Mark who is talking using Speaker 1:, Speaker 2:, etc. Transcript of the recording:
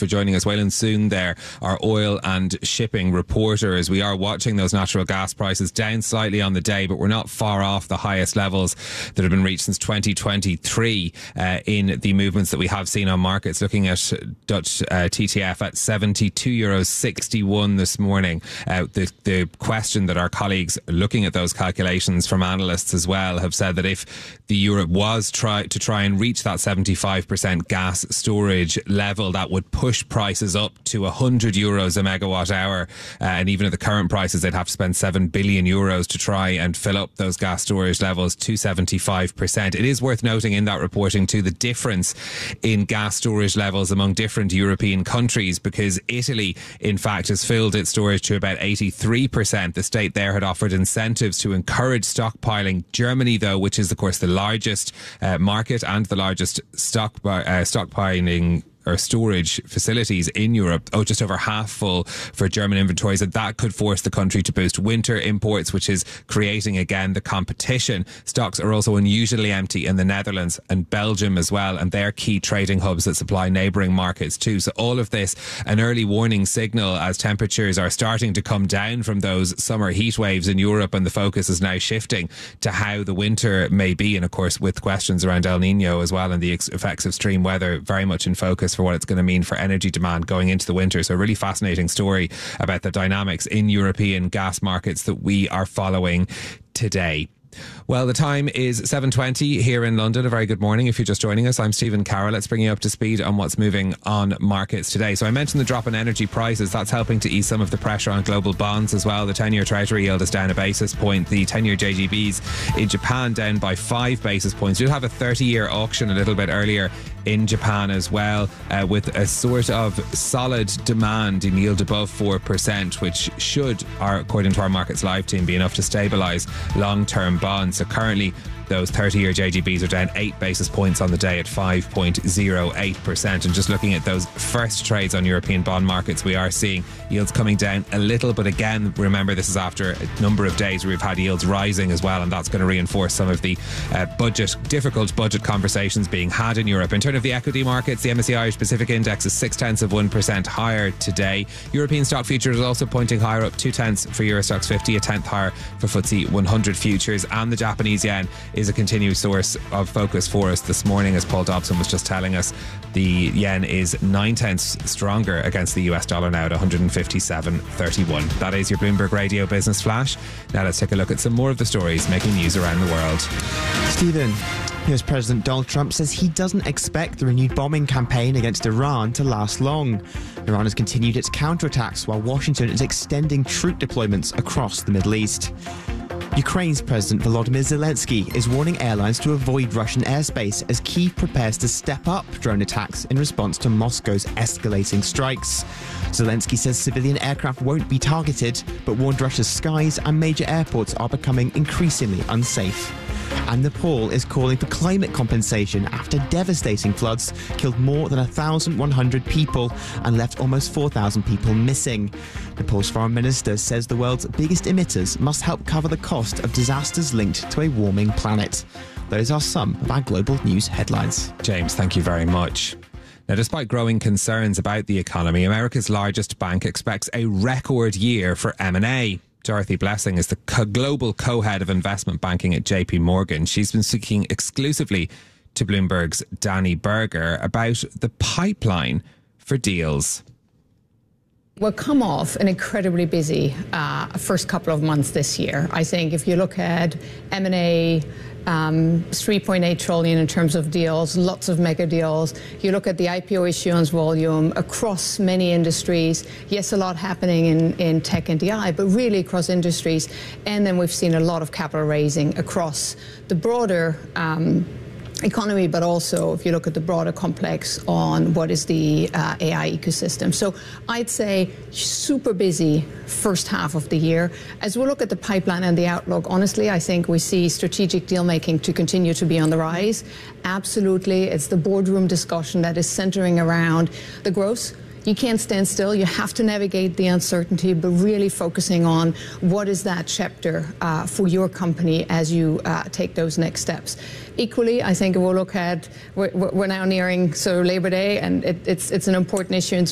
Speaker 1: for joining us. Waylon Soon there, our oil and shipping reporter, as we are watching those natural gas prices down slightly on the day, but we're not far off the highest levels that have been reached since 2023 in the movements that we have seen on markets. Looking at Dutch TTF at €72.61 this morning. The question that our colleagues looking at those calculations from analysts as well have said that if the Europe was to try and reach that 75% gas storage level, that would push prices up to €100 a megawatt hour, and even at the current prices they'd have to spend €7 billion to try and fill up those gas storage levels to 75%. It is worth noting in that reporting too the difference in gas storage levels among different European countries, because Italy in fact has filled its storage to about 83%. The state there had offered incentives to encourage stockpiling. Germany though, which is of course the largest market and the largest stockpiling or storage facilities in Europe, just over half full for German inventories, and that could force the country to boost winter imports, which is creating again the competition. Stocks are also unusually empty in the Netherlands and Belgium as well, and they're key trading hubs that supply neighbouring markets too. So all of this, an early warning signal as temperatures are starting to come down from those summer heat waves in Europe, and the focus is now shifting to how the winter may be, and of course with questions around El Nino as well and the effects of extreme weather very much in focus for what it's going to mean for energy demand going into the winter. So a really fascinating story about the dynamics in European gas markets that we are following today. Well, the time is 7:20 here in London. A very good morning if you're just joining us. I'm Stephen Carroll. Let's bring you up to speed on what's moving on markets today. So I mentioned the drop in energy prices. That's helping to ease some of the pressure on global bonds as well. The 10-year Treasury yield is down a basis point. The 10-year JGBs in Japan down by 5 basis points. We'll have a 30-year auction a little bit earlier in Japan as well, with a sort of solid demand in yield above 4%, which should, according to our Markets Live team, be enough to stabilise long-term bonds. So currently those 30-year JGBs are down 8 basis points on the day at 5.08%. And just looking at those first trades on European bond markets, we are seeing yields coming down a little. But again, remember, this is after a number of days where we've had yields rising as well, and that's going to reinforce some of the difficult budget conversations being had in Europe. In terms of the equity markets, the MSCI Irish Pacific Index is 0.6% higher today. European stock futures are also pointing higher, up 0.2 for Euro Stoxx 50, a tenth higher for FTSE 100 futures. And the Japanese yen is a continued source of focus for us this morning. As Paul Dobson was just telling us, the yen is 0.9 stronger against the US dollar now at 157.31. That is your Bloomberg Radio Business Flash. Now let's take a look at some more of the stories making news around the world.
Speaker 2: Stephen, US President Donald Trump says he doesn't expect the renewed bombing campaign against Iran to last long. Iran has continued its counterattacks while Washington is extending troop deployments across the Middle East. Ukraine's President Volodymyr Zelensky is warning airlines to avoid Russian airspace as Kyiv prepares to step up drone attacks in response to Moscow's escalating strikes. Zelensky says civilian aircraft won't be targeted, but warned Russia's skies and major airports are becoming increasingly unsafe. And Nepal is calling for climate compensation after devastating floods killed more than 1,100 people and left almost 4,000 people missing. Nepal's foreign minister says the world's biggest emitters must help cover the cost of disasters linked to a warming planet. Those are some of our global news headlines.
Speaker 1: James, thank you very much. Now, despite growing concerns about the economy, America's largest bank expects a record year for M&A. Dorothy Blessing is the global co-head of investment banking at JP Morgan. She's been speaking exclusively to Bloomberg's Danny Berger about the pipeline for deals.
Speaker 3: We'll come off an incredibly busy first couple of months this year. I think if you look at M&A, 3.8 trillion in terms of deals, lots of mega deals. You look at the IPO issuance volume across many industries. Yes, a lot happening in tech and DI, but really across industries. And then we've seen a lot of capital raising across the broader economy, but also if you look at the broader complex on what is the AI ecosystem. So I'd say super busy first half of the year. As we look at the pipeline and the outlook, honestly, I think we see strategic deal making to continue to be on the rise. Absolutely. It's the boardroom discussion that is centering around the growth. You can't stand still. You have to navigate the uncertainty, but really focusing on what is that chapter for your company as you take those next steps. Equally, I think we'll look at, we're now nearing sort of Labor Day, and it's an important issue in